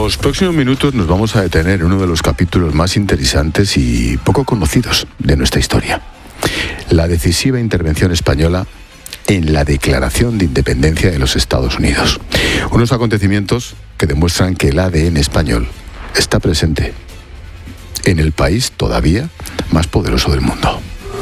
los próximos minutos nos vamos a detener en uno de los capítulos más interesantes y poco conocidos de nuestra historia. La decisiva intervención española en la Declaración de Independencia de los Estados Unidos. Unos acontecimientos que demuestran que el ADN español está presente en el país todavía más poderoso del mundo.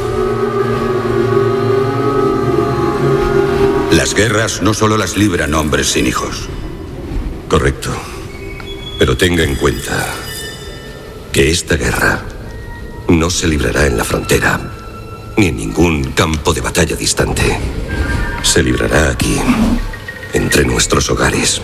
Las guerras no solo las libran hombres sin hijos. Correcto. Pero tenga en cuenta que esta guerra no se librará en la frontera ni en ningún campo de batalla distante. Se librará aquí, entre nuestros hogares.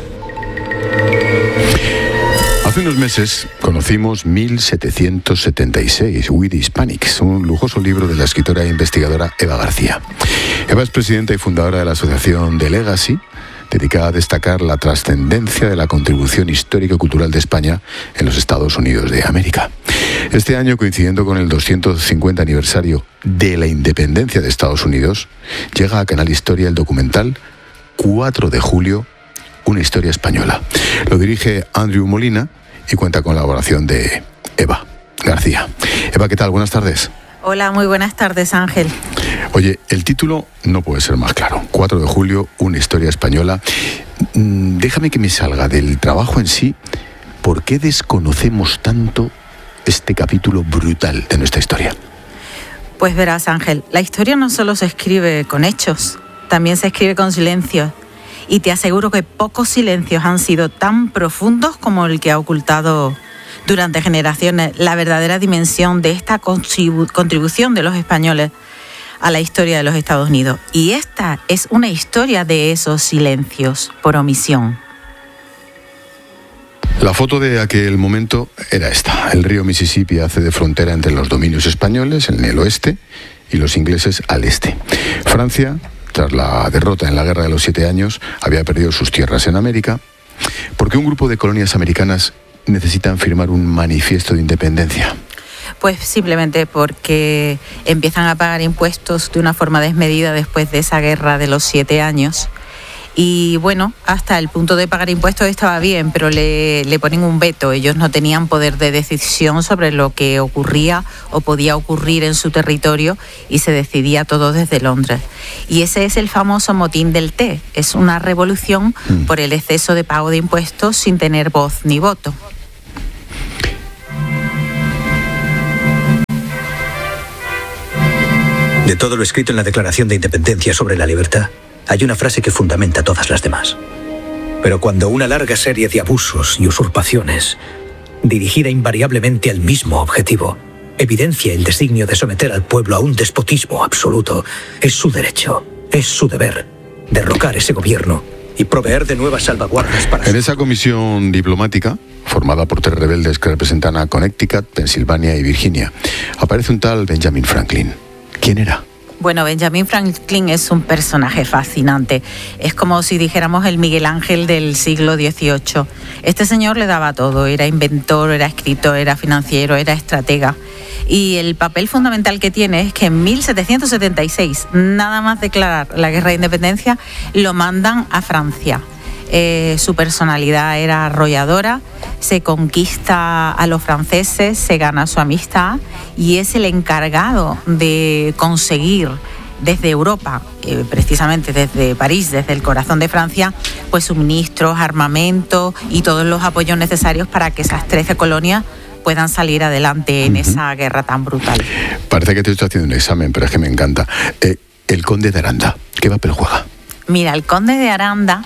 Hace unos meses conocimos 1776, We the Hispanics, un lujoso libro de la escritora e investigadora Eva García. Eva es presidenta y fundadora de la asociación The Legacy, dedicada a destacar la trascendencia de la contribución histórica y cultural de España en los Estados Unidos de América. Este año, coincidiendo con el 250 aniversario de la independencia de Estados Unidos, llega a Canal Historia el documental 4 de julio, una historia española. Lo dirige Andrew Molina y cuenta con la colaboración de Eva García. Eva, ¿qué tal? Buenas tardes. Hola, muy buenas tardes, Ángel. Oye, el título no puede ser más claro. 4 de julio, una historia española. Déjame que me salga del trabajo en sí. ¿Por qué desconocemos tanto este capítulo brutal de nuestra historia? Pues verás, Ángel, la historia no solo se escribe con hechos, también se escribe con silencios. Y te aseguro que pocos silencios han sido tan profundos como el que ha ocultado durante generaciones la verdadera dimensión de esta contribución de los españoles a la historia de los Estados Unidos. Y esta es una historia de esos silencios por omisión. La foto de aquel momento era esta. El río Mississippi hace de frontera entre los dominios españoles en el oeste y los ingleses al este. Francia, tras la derrota en la Guerra de los 7 años, había perdido sus tierras en América. ¿Por qué un grupo de colonias americanas necesitan firmar un manifiesto de independencia? Pues simplemente porque empiezan a pagar impuestos de una forma desmedida después de esa guerra de los 7 años. Y bueno, hasta el punto de pagar impuestos estaba bien, pero le ponen un veto. Ellos no tenían poder de decisión sobre lo que ocurría o podía ocurrir en su territorio y se decidía todo desde Londres. Y ese es el famoso motín del té. Es una revolución por el exceso de pago de impuestos sin tener voz ni voto. De todo lo escrito en la Declaración de Independencia sobre la libertad, hay una frase que fundamenta todas las demás. Pero cuando una larga serie de abusos y usurpaciones, dirigida invariablemente al mismo objetivo, evidencia el designio de someter al pueblo a un despotismo absoluto, es su derecho, es su deber, derrocar ese gobierno y proveer de nuevas salvaguardas para... En esa comisión diplomática, formada por 3 rebeldes que representan a Connecticut, Pensilvania y Virginia, aparece un tal Benjamin Franklin. ¿Quién era? Bueno, Benjamin Franklin es un personaje fascinante. Es como si dijéramos el Miguel Ángel del siglo XVIII. Este señor le daba todo. Era inventor, era escritor, era financiero, era estratega. Y el papel fundamental que tiene es que en 1776, nada más declarar la guerra de independencia, lo mandan a Francia. Su personalidad era arrolladora, se conquista a los franceses, se gana su amistad y es el encargado de conseguir desde Europa, precisamente desde París, desde el corazón de Francia, pues suministros, armamento y todos los apoyos necesarios para que esas 13 colonias puedan salir adelante en esa guerra tan brutal. Parece que te estoy haciendo un examen, pero es que me encanta. El conde de Aranda, ¿qué papel juega? Mira, el conde de Aranda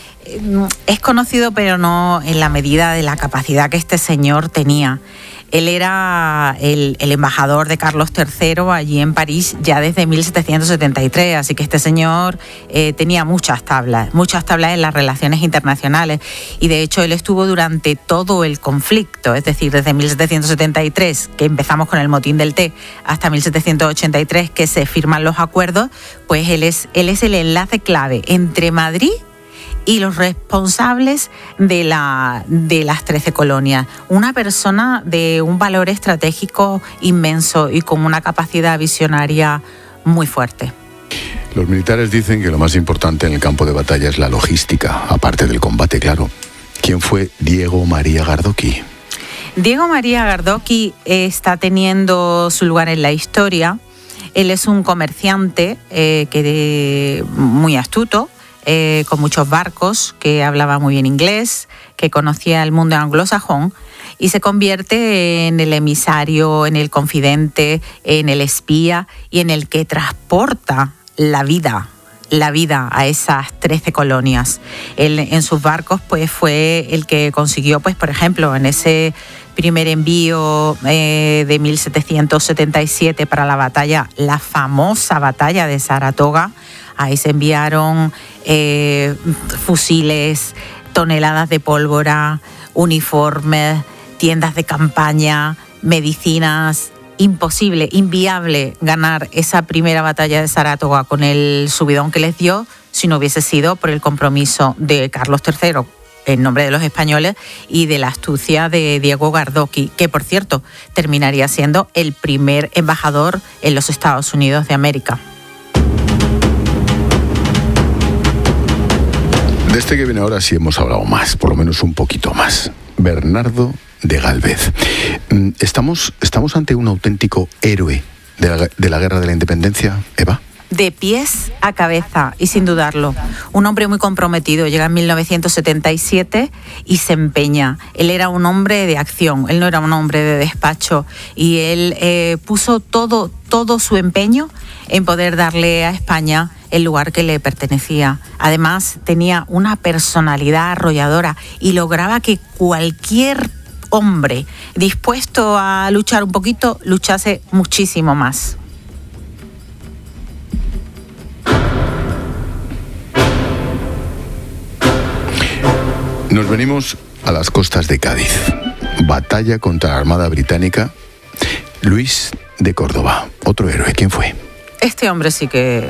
es conocido, pero no en la medida de la capacidad que este señor tenía. Él era el embajador de Carlos III allí en París ya desde 1773, así que este señor tenía muchas tablas en las relaciones internacionales y de hecho él estuvo durante todo el conflicto, es decir, desde 1773, que empezamos con el motín del té, hasta 1783, que se firman los acuerdos, pues él es el enlace clave entre Madrid y los responsables de las 13 colonias. Una persona de un valor estratégico inmenso y con una capacidad visionaria muy fuerte. Los militares dicen que lo más importante en el campo de batalla es la logística, aparte del combate, claro. ¿Quién fue Diego María Gardocki? Diego María Gardocki está teniendo su lugar en la historia. Él es un comerciante muy astuto, con muchos barcos, que hablaba muy bien inglés, que conocía el mundo anglosajón, y se convierte en el emisario, en el confidente, en el espía y en el que transporta la vida a esas 13 colonias. Él, en sus barcos, pues fue el que consiguió, pues por ejemplo, en ese primer envío de 1777 para la famosa batalla de Saratoga. Ahí se enviaron fusiles, toneladas de pólvora, uniformes, tiendas de campaña, medicinas. Imposible, inviable ganar esa primera batalla de Saratoga con el subidón que les dio si no hubiese sido por el compromiso de Carlos III en nombre de los españoles y de la astucia de Diego Gardocki, que por cierto terminaría siendo el primer embajador en los Estados Unidos de América. De este que viene ahora sí hemos hablado más, por lo menos un poquito más. Bernardo de Gálvez. ¿Estamos ante un auténtico héroe de la Guerra de la Independencia, Eva? De pies a cabeza, y sin dudarlo. Un hombre muy comprometido. Llega en 1977 y se empeña. Él era un hombre de acción, él no era un hombre de despacho. Y él puso todo su empeño en poder darle a España el lugar que le pertenecía. Además, tenía una personalidad arrolladora y lograba que cualquier hombre dispuesto a luchar un poquito, luchase muchísimo más. Nos venimos a las costas de Cádiz. Batalla contra la Armada Británica. Luis de Córdoba, otro héroe. ¿Quién fue? Este hombre sí que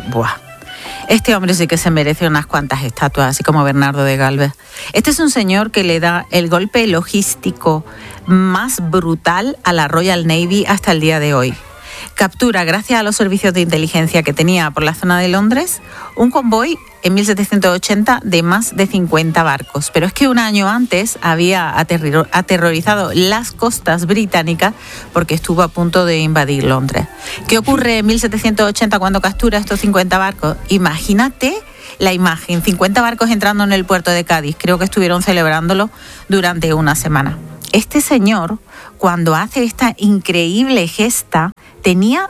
se merece unas cuantas estatuas, así como Bernardo de Gálvez. Este es un señor que le da el golpe logístico más brutal a la Royal Navy hasta el día de hoy. Captura, gracias a los servicios de inteligencia que tenía por la zona de Londres, un convoy en 1780 de más de 50 barcos. Pero es que un año antes había aterrorizado las costas británicas porque estuvo a punto de invadir Londres. ¿Qué ocurre en 1780 cuando captura estos 50 barcos? Imagínate la imagen, 50 barcos entrando en el puerto de Cádiz. Creo que estuvieron celebrándolo durante una semana. Este señor, cuando hace esta increíble gesta, tenía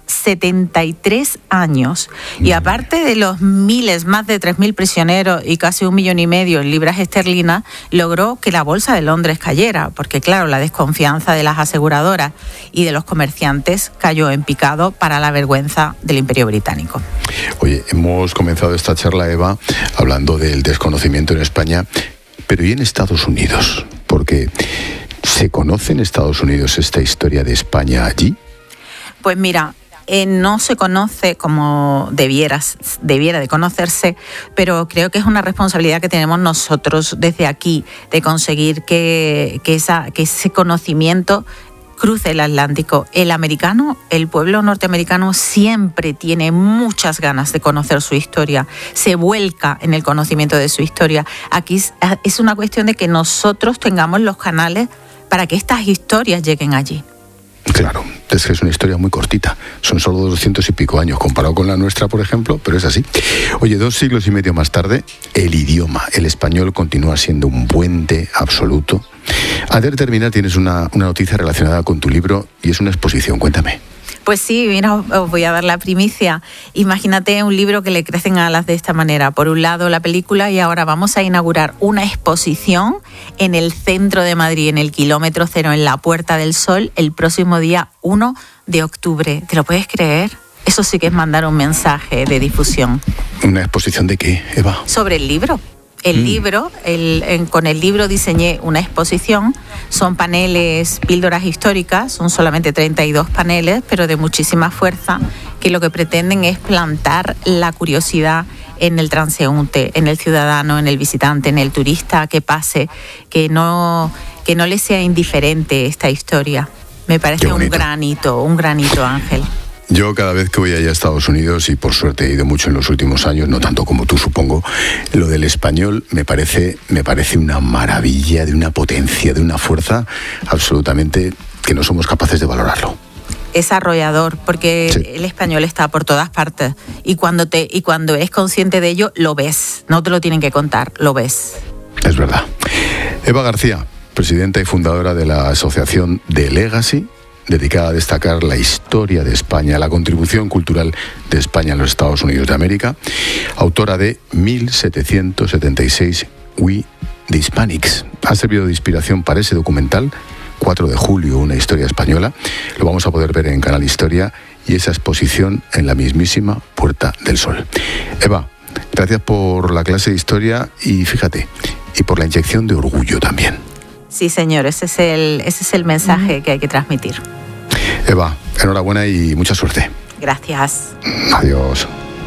73 años. Y aparte de los miles, más de 3.000 prisioneros y casi 1,5 millones en libras esterlinas, logró que la bolsa de Londres cayera, porque claro, la desconfianza de las aseguradoras y de los comerciantes cayó en picado para la vergüenza del Imperio Británico. Oye, hemos comenzado esta charla, Eva, hablando del desconocimiento en España, pero ¿y en Estados Unidos? Porque ¿se conoce en Estados Unidos esta historia de España allí? Pues mira, no se conoce como debiera de conocerse, pero creo que es una responsabilidad que tenemos nosotros desde aquí, de conseguir que ese conocimiento cruce el Atlántico. El pueblo norteamericano siempre tiene muchas ganas de conocer su historia, se vuelca en el conocimiento de su historia. Aquí es una cuestión de que nosotros tengamos los canales para que estas historias lleguen allí. Claro, es que es una historia muy cortita. Son solo 200 y pico años, comparado con la nuestra, por ejemplo, pero es así. Oye, 2 siglos y medio más tarde, el idioma, el español, continúa siendo un puente absoluto. Antes de terminar, tienes una noticia relacionada con tu libro y es una exposición. Cuéntame. Pues sí, mira, os voy a dar la primicia. Imagínate un libro que le crecen alas de esta manera. Por un lado la película y ahora vamos a inaugurar una exposición en el centro de Madrid, en el kilómetro 0, en la Puerta del Sol, el próximo día 1 de octubre. ¿Te lo puedes creer? Eso sí que es mandar un mensaje de difusión. ¿Una exposición de qué, Eva? Sobre el libro. Con el libro diseñé una exposición, son paneles, píldoras históricas, son solamente 32 paneles, pero de muchísima fuerza, que lo que pretenden es plantar la curiosidad en el transeúnte, en el ciudadano, en el visitante, en el turista que pase, que no le sea indiferente esta historia. Me parece un granito, Ángel. Yo cada vez que voy allá a Estados Unidos, y por suerte he ido mucho en los últimos años, no tanto como tú supongo, lo del español me parece una maravilla, de una potencia, de una fuerza absolutamente que no somos capaces de valorarlo. Es arrollador, porque sí, el español está por todas partes, y cuando eres consciente de ello, lo ves, no te lo tienen que contar, lo ves. Es verdad. Eva García, presidenta y fundadora de la asociación The Legacy, dedicada a destacar la historia de España, la contribución cultural de España en los Estados Unidos de América, autora de 1776 We the Hispanics. Ha servido de inspiración para ese documental, 4 de julio, una historia española. Lo vamos a poder ver en Canal Historia, y esa exposición en la mismísima Puerta del Sol. Eva, gracias por la clase de historia y fíjate, y por la inyección de orgullo también. Sí, señor, ese es el mensaje que hay que transmitir. Eva, enhorabuena y mucha suerte. Gracias. Adiós.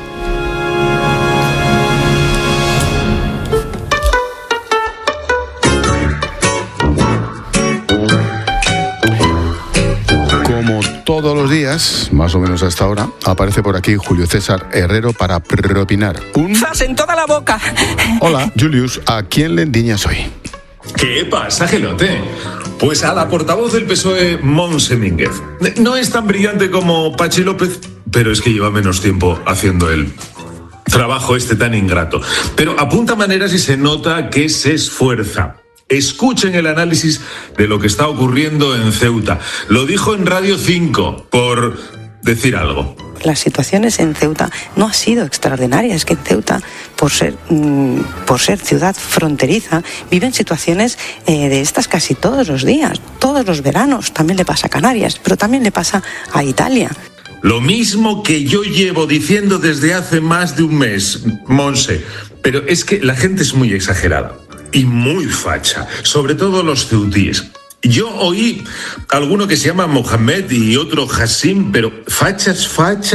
Como todos los días, más o menos hasta ahora, aparece por aquí Julio César Herrero para propinar un... ¡Zas en toda la boca! Hola, Julius, ¿a quién le endiñas hoy? ¿Qué pasa, Gelote? Pues a la portavoz del PSOE, Montse Mínguez. No es tan brillante como Pachi López, pero es que lleva menos tiempo haciendo el trabajo tan ingrato. Pero apunta maneras y se nota que se esfuerza. Escuchen el análisis de lo que está ocurriendo en Ceuta. Lo dijo en Radio 5, por decir algo. Las situaciones en Ceuta no han sido extraordinarias. Es que en Ceuta, por ser ciudad fronteriza, viven situaciones de estas casi todos los días, todos los veranos. También le pasa a Canarias, pero también le pasa a Italia. Lo mismo que yo llevo diciendo desde hace más de un mes, Montse. Pero es que la gente es muy exagerada y muy facha, sobre todo los ceutíes. Yo oí alguno que se llama Mohamed y otro Hassim, pero fachas,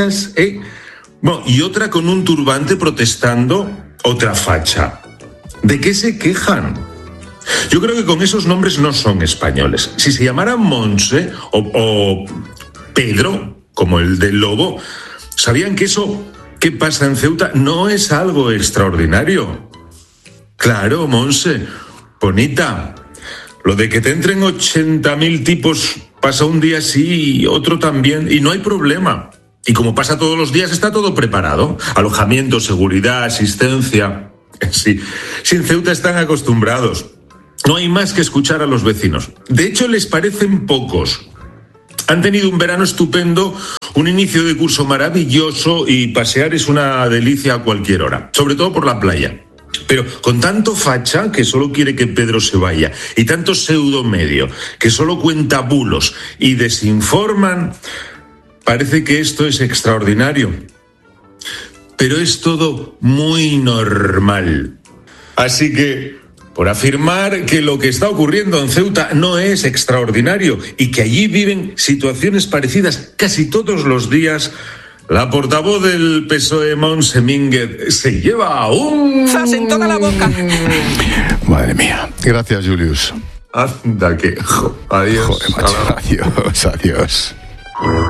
Bueno, y otra con un turbante protestando, otra facha. ¿De qué se quejan? Yo creo que con esos nombres no son españoles. Si se llamaran Montse o Pedro, como el del lobo, ¿sabían que eso que pasa en Ceuta no es algo extraordinario? Claro, Montse, bonita. Lo de que te entren 80.000 tipos pasa un día sí y otro también, y no hay problema. Y como pasa todos los días, está todo preparado. Alojamiento, seguridad, asistencia. Sí, en Ceuta están acostumbrados. No hay más que escuchar a los vecinos. De hecho, les parecen pocos. Han tenido un verano estupendo, un inicio de curso maravilloso, y pasear es una delicia a cualquier hora, sobre todo por la playa. Pero con tanto facha que solo quiere que Pedro se vaya, y tanto pseudomedio que solo cuenta bulos y desinforman, parece que esto es extraordinario. Pero es todo muy normal. Así que, por afirmar que lo que está ocurriendo en Ceuta no es extraordinario y que allí viven situaciones parecidas casi todos los días, la portavoz del PSOE, Montse Mínguez, se lleva un... ¡Zas en toda la boca! Madre mía. Gracias, Julius. Anda que... Adiós. Joder, macho. Adiós.